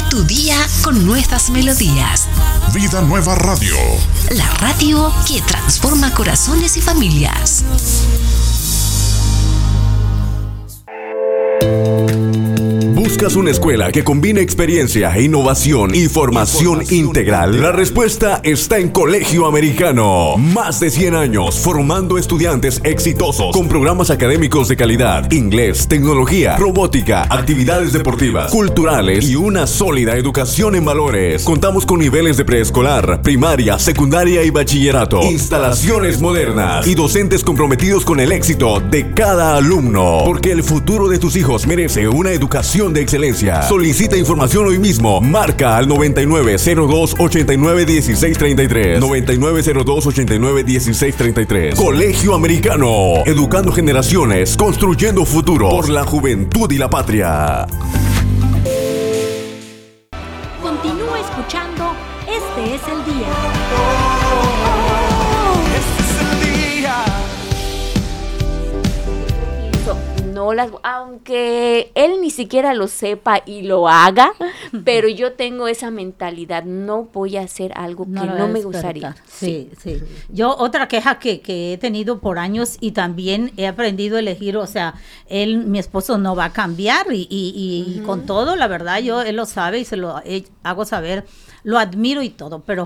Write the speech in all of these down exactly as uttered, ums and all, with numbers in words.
tu día con nuestras melodías. Vida Nueva Radio. La radio que transforma corazones y familias. ¿Buscas una escuela que combine experiencia, innovación y formación, formación integral? La respuesta está en Colegio Americano. Más de cien años formando estudiantes exitosos con programas académicos de calidad, inglés, tecnología, robótica, actividades deportivas, culturales y una sólida educación en valores. Contamos con niveles de preescolar, primaria, secundaria y bachillerato, instalaciones modernas y docentes comprometidos con el éxito de cada alumno. Porque el futuro de tus hijos merece una educación de excelencia. Solicita información hoy mismo. Marca al noventa y nueve cero dos ochenta y nueve dieciséis treinta y tres. noventa y nueve cero dos ochenta y nueve dieciséis treinta y tres. Colegio Americano. Educando generaciones, construyendo futuro por la juventud y la patria. Continúa escuchando. Este es el día. No las, aunque él ni siquiera lo sepa y lo haga, pero yo tengo esa mentalidad, no voy a hacer algo no que no me gustaría. Sí, sí, sí. Yo otra queja que, que he tenido por años y también he aprendido a elegir, o sea, él, mi esposo no va a cambiar y, y, y uh-huh. con todo, la verdad, yo, él lo sabe y se lo he, hago saber, lo admiro y todo, pero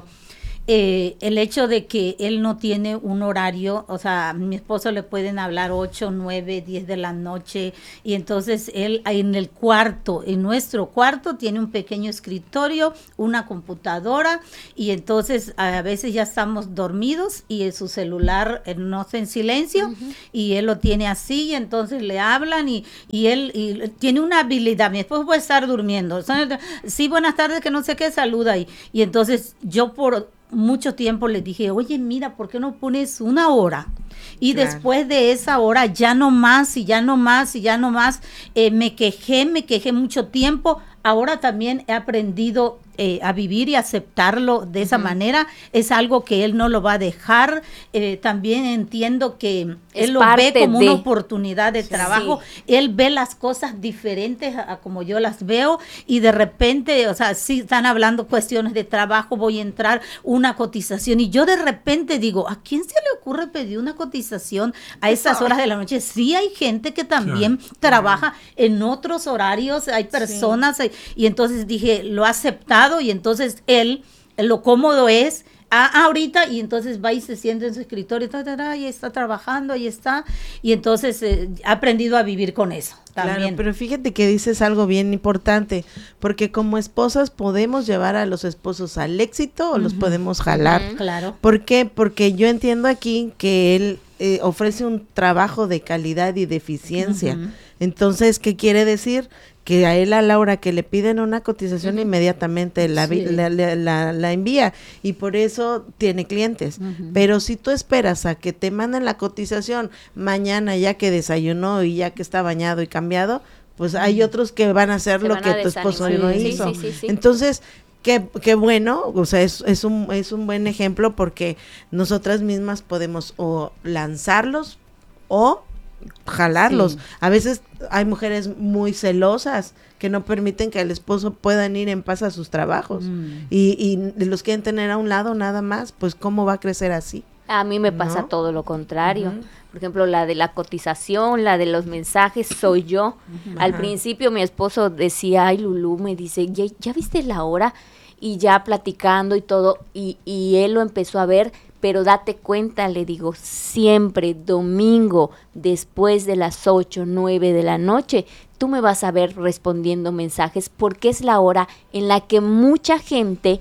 Eh, el hecho de que él no tiene un horario, o sea, a mi esposo le pueden hablar ocho, nueve, diez de la noche y entonces él en el cuarto, en nuestro cuarto tiene un pequeño escritorio, una computadora y entonces a veces ya estamos dormidos y su celular no está en silencio uh-huh. y él lo tiene así y entonces le hablan y, y él y tiene una habilidad, mi esposo puede estar durmiendo, sí, buenas tardes, que no sé qué, saluda y, y entonces yo por mucho tiempo le dije, oye, mira, ¿por qué no pones una hora? Y claro. después de esa hora ya no más y ya no más y ya no más, eh, me quejé, me quejé mucho tiempo. Ahora también he aprendido eh, a vivir y aceptarlo de esa uh-huh. manera. Es algo que él no lo va a dejar. Eh, también entiendo que es él lo ve como de... una oportunidad de trabajo. Sí. Él ve las cosas diferentes a, a como yo las veo y de repente, o sea, sí están hablando cuestiones de trabajo, voy a entrar una cotización y yo de repente digo, ¿a quién se le ocurre pedir una cotización a esas horas de la noche? Sí hay gente que también sí. trabaja en otros horarios, hay personas, sí. hay, y entonces dije, lo ha aceptado y entonces él, lo cómodo es, ah, ahorita, y entonces va y se siente en su escritorio, ta, ta, ta, y está trabajando, ahí está, y entonces eh, ha aprendido a vivir con eso también. Claro, pero fíjate que dices algo bien importante, porque como esposas podemos llevar a los esposos al éxito o uh-huh. los podemos jalar. Uh-huh. Claro. ¿Por qué? Porque yo entiendo aquí que él eh, ofrece un trabajo de calidad y de eficiencia. Uh-huh. Entonces, ¿qué quiere decir? Que a él, a Laura, que le piden una cotización, uh-huh. inmediatamente la, sí. la, la, la, la envía y por eso tiene clientes. Uh-huh. Pero si tú esperas a que te manden la cotización mañana ya que desayunó y ya que está bañado y cambiado, pues uh-huh. hay otros que van a hacer Se lo que tu esposo no sí, hizo. Sí, sí, sí. Entonces, qué, qué bueno, o sea, es, es, un, es un buen ejemplo porque nosotras mismas podemos o lanzarlos o jalarlos. Sí. A veces hay mujeres muy celosas que no permiten que el esposo puedan ir en paz a sus trabajos mm. y, y los quieren tener a un lado nada más, pues ¿cómo va a crecer así? A mí me pasa ¿no? todo lo contrario. Uh-huh. Por ejemplo, la de la cotización, la de los mensajes, soy yo. Uh-huh. Al principio mi esposo decía, ay, Lulú, me dice, ¿ya, ya viste la hora? Y ya platicando y todo, y, y él lo empezó a ver, pero date cuenta, le digo, siempre domingo después de las ocho, nueve de la noche, tú me vas a ver respondiendo mensajes porque es la hora en la que mucha gente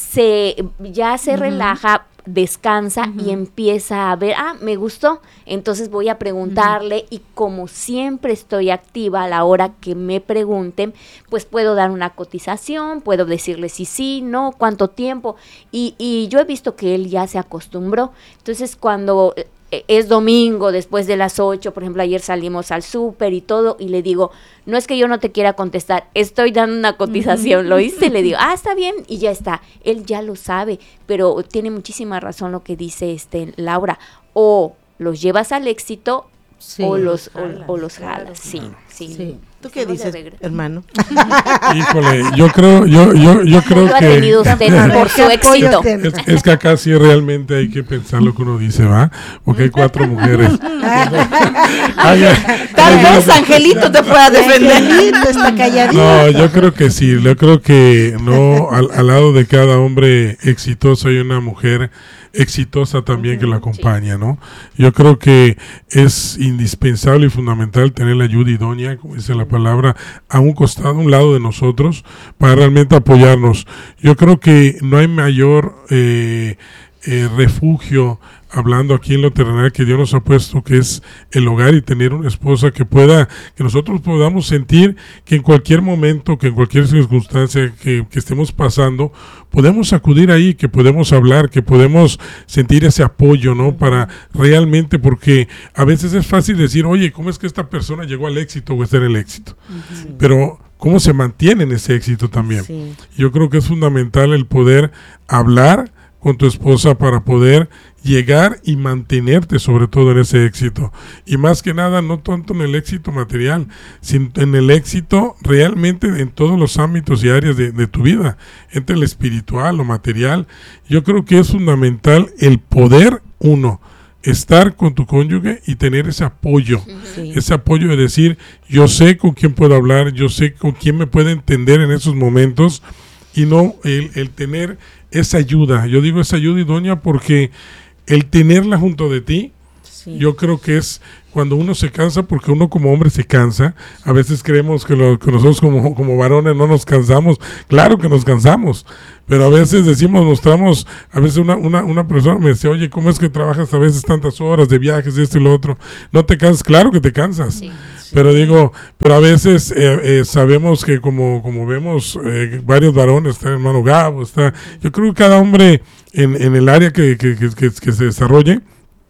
se ya se uh-huh. relaja, descansa uh-huh. y empieza a ver, ah, me gustó, entonces voy a preguntarle uh-huh. y como siempre estoy activa a la hora que me pregunten, pues puedo dar una cotización, puedo decirle si sí, no, cuánto tiempo, y, y yo he visto que él ya se acostumbró, entonces cuando es domingo después de las ocho, por ejemplo, ayer salimos al súper y todo, y le digo, no es que yo no te quiera contestar, estoy dando una cotización, ¿lo oíste? Le digo, ah, está bien, y ya está, él ya lo sabe, pero tiene muchísima razón lo que dice este Laura, o los llevas al éxito Sí. o los o, o los jala. Sí, sí. Sí. ¿Tú qué dices, hermano? Híjole, yo creo, yo, yo, yo creo ¿Cuánto ha que tenido usted por su éxito? es, es que acá sí realmente hay que pensar lo que uno dice, ¿va? Porque hay cuatro mujeres. Ay, ay, Tal ay, vez yo- Angelito te pueda defender. Angelito está calladito. No, yo creo que sí, yo creo que no, al, al lado de cada hombre exitoso hay una mujer exitosa también que lo acompaña, ¿no? Yo creo que es indispensable y fundamental tener la ayuda idónea, como dice la palabra, a un costado, a un lado de nosotros, para realmente apoyarnos. Yo creo que no hay mayor eh, eh, refugio, hablando aquí en lo terrenal, que Dios nos ha puesto, que es el hogar, y tener una esposa que pueda, que nosotros podamos sentir que en cualquier momento, que en cualquier circunstancia que, que estemos pasando, podemos acudir ahí, que podemos hablar, que podemos sentir ese apoyo, ¿no? Para realmente, porque a veces es fácil decir, oye, ¿cómo es que esta persona llegó al éxito o está en el éxito? Uh-huh. Pero ¿cómo se mantiene en ese éxito también? Sí. Yo creo que es fundamental el poder hablar con tu esposa para poder llegar y mantenerte sobre todo en ese éxito, y más que nada no tanto en el éxito material, sino en el éxito realmente en todos los ámbitos y áreas de, de tu vida, entre el espiritual o material. Yo creo que es fundamental el poder, uno, estar con tu cónyuge y tener ese apoyo, sí. ese apoyo de decir, yo sé con quién puedo hablar, yo sé con quién me puede entender en esos momentos, y no el, el tener esa ayuda. Yo digo esa ayuda idónea porque el tenerla junto de ti, sí. yo creo que es cuando uno se cansa, porque uno como hombre se cansa. A veces creemos que, lo, que nosotros como, como varones no nos cansamos. Claro que nos cansamos, pero a veces decimos, mostramos, a veces una, una, una persona me dice, oye, ¿cómo es que trabajas a veces tantas horas de viajes, esto y lo otro? ¿No te cansas? Claro que te cansas. Sí. Pero digo, pero a veces eh, eh, sabemos que como, como vemos eh, varios varones, está el hermano Gabo, está, yo creo que cada hombre en, en el área que, que, que, que, que se desarrolle,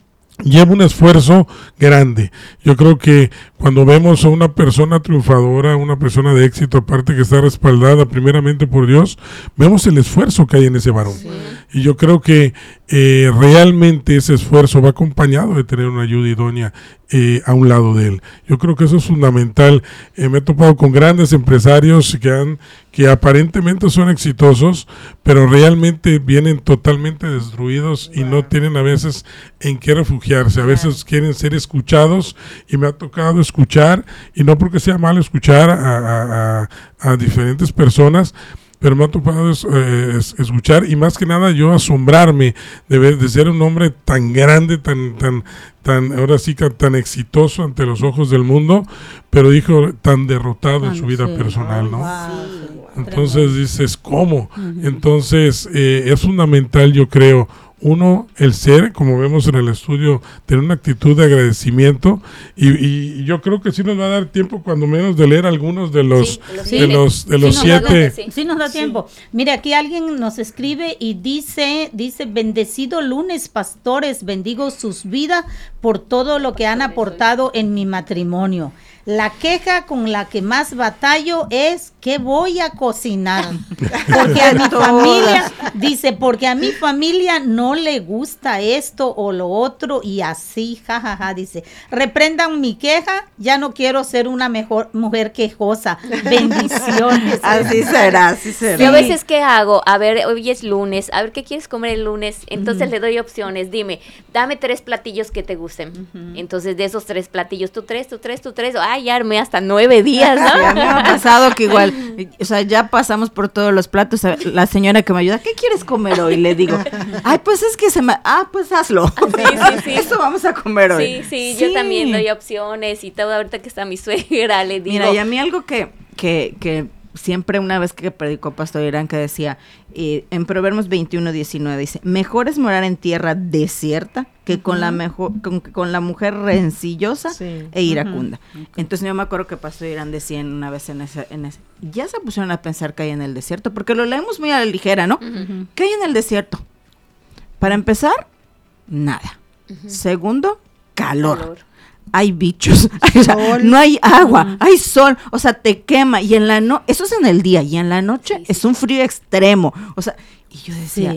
lleva un esfuerzo grande. Yo creo que cuando vemos a una persona triunfadora, una persona de éxito, aparte que está respaldada primeramente por Dios, vemos el esfuerzo que hay en ese varón. Sí. Y yo creo que eh, realmente ese esfuerzo va acompañado de tener una ayuda idónea eh, a un lado de él. Yo creo que eso es fundamental. Eh, me he topado con grandes empresarios que han que aparentemente son exitosos, pero realmente vienen totalmente destruidos y no tienen a veces en qué refugiarse. A veces quieren ser escuchados, y me ha tocado escuchar, y no porque sea malo escuchar a, a, a, a diferentes personas, pero me ha tocado eh, escuchar, y más que nada yo asombrarme de, ver, de ser un hombre tan grande, tan tan tan ahora sí que tan exitoso ante los ojos del mundo, pero dijo tan derrotado en su vida sí. personal, ¿no? Sí. Entonces dices, ¿cómo? Uh-huh. Entonces eh, es fundamental, yo creo, uno, el ser, como vemos en el estudio, tener una actitud de agradecimiento, y, y yo creo que sí nos va a dar tiempo cuando menos de leer algunos de los sí, de los de los sí siete. Nos da, sí. sí nos da tiempo. Sí. Mire, aquí alguien nos escribe y dice, dice, bendecido lunes, pastores, bendigo sus vidas por todo lo que han aportado en mi matrimonio. La queja con la que más batallo es ¿qué voy a cocinar? Porque a mi familia, dice, porque a mi familia no le gusta esto o lo otro, y así, jajaja, ja, ja, dice, reprendan mi queja, ya no quiero ser una mejor mujer quejosa. Bendiciones. Así será, así será. Yo a veces, ¿qué hago? A ver, hoy es lunes, a ver, ¿qué quieres comer el lunes? Entonces uh-huh. le doy opciones, dime, dame tres platillos que te gusten. Uh-huh. Entonces, de esos tres platillos, tú tres, tú tres, tú tres, ay, ya armé hasta nueve días, ¿no? Sí, a mí me ha pasado que igual, o sea, ya pasamos por todos los platos, la señora que me ayuda, ¿qué quieres comer hoy? Le digo, ay, pues es que se me, ah, pues hazlo. Sí, sí, sí. Eso vamos a comer hoy. Sí, sí, sí, yo también doy opciones y todo, ahorita que está mi suegra, le digo. Mira, y a mí algo que, que, que siempre una vez que predicó Pastor Irán, que decía, eh, en Proverbios veintiuno diecinueve, dice, mejor es morar en tierra desierta que uh-huh. con la mejor con, con la mujer rencillosa sí. e iracunda. Uh-huh. Okay. Entonces yo me acuerdo que Pastor Irán decía una vez en ese, en ese, ya se pusieron a pensar que hay en el desierto, porque lo leemos muy a la ligera, ¿no? Uh-huh. ¿Qué hay en el desierto? Para empezar, nada. Uh-huh. Segundo, calor. calor. Hay bichos, o sea, no hay agua, uh-huh. hay sol, o sea, te quema, y en la no, eso es en el día, y en la noche sí, sí. es un frío extremo, o sea, y yo decía, sí.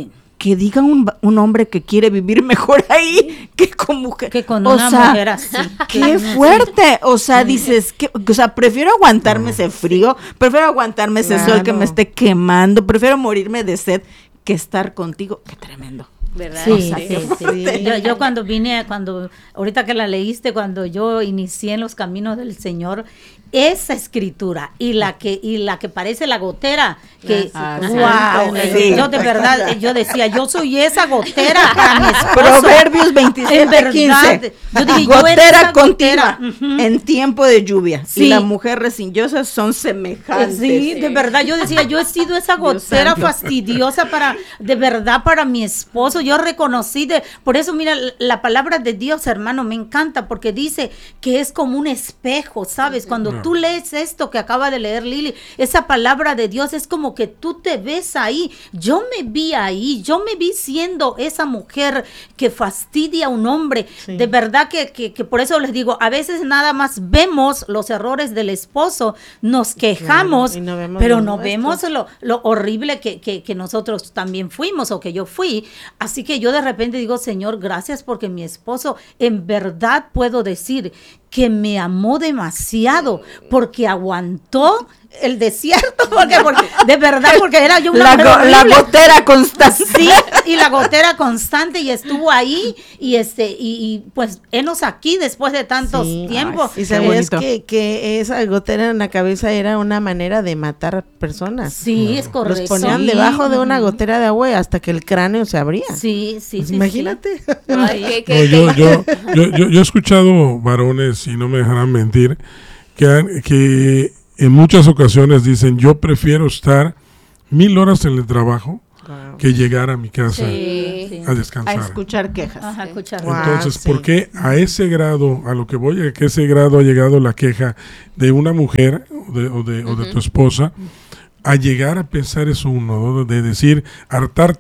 que diga un, un hombre que quiere vivir mejor ahí que con mujer. Que con o una sea, mujer así. Qué fuerte. O sea, dices, que, o sea, prefiero aguantarme ese frío, prefiero aguantarme ese Claro. sol que me esté quemando, prefiero morirme de sed que estar contigo. Qué tremendo. ¿Verdad? Sí, O sea, sí, qué sí. fuerte. Yo, yo cuando vine, cuando ahorita que la leíste, cuando yo inicié en los caminos del Señor, esa escritura y la que y la que parece la gotera, que Ah, wow, sí. eh, yo de verdad yo decía, yo soy esa gotera para mi esposo. Proverbios veintisiete, En verdad, quince. yo dije, yo era Gotera esa continua gotera. Ujú. en tiempo de lluvia. Sí. Y la mujer resillosa son semejantes. Sí, de verdad, yo decía, yo he sido esa gotera santo. fastidiosa para, de verdad, para mi esposo. Yo reconocí, de, por eso, mira, la, la palabra de Dios, hermano, me encanta, porque dice que es como un espejo, ¿sabes? Cuando No. tú lees esto que acaba de leer Lili, esa palabra de Dios es como que tú te ves ahí. Yo me vi ahí, yo me vi siendo esa mujer que fastidia a un hombre. Sí. De verdad que, que, que por eso les digo, a veces nada más vemos los errores del esposo, nos quejamos, Claro, y no vemos pero los no nuestros. vemos lo, lo horrible que, que, que nosotros también fuimos o que yo fui. Así que yo de repente digo, Señor, gracias porque mi esposo, en verdad puedo decir que me amó demasiado porque aguantó el desierto, porque, porque de verdad, porque era yo una La, mujer go- la horrible. gotera constante. Sí, y la gotera constante y estuvo ahí y este y, y pues enos aquí después de tantos Sí. tiempos. Y Qué sabías bonito. que, que esa gotera en la cabeza era una manera de matar personas. Sí, es correcto. Los ponían Sí. debajo de una gotera de agua hasta que el cráneo se abría. Sí, sí, Pues sí. imagínate. Ay, ¿qué- qué- No, yo, qué- yo, yo, yo, yo he escuchado varones, y no me dejarán mentir, que, han- que en muchas ocasiones dicen, yo prefiero estar mil horas en el trabajo que llegar a mi casa Sí, sí. a A descansar. escuchar quejas. Ajá, escuchar. Wow. Entonces, sí. ¿por qué a ese grado, a lo que voy, a que ese grado ha llegado la queja de una mujer o de, o de, o de tu esposa, a llegar a pensar eso uno, ¿no? De decir, hartar